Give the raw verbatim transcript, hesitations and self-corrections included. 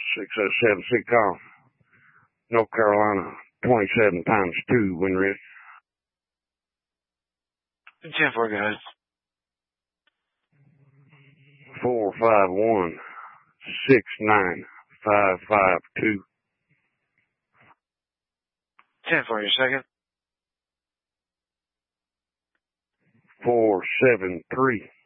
six oh seven, six call. North Carolina, twenty-seven times two, when ready. ten four, go ahead. four five one, six nine five five two. ten four, your second. four seven three,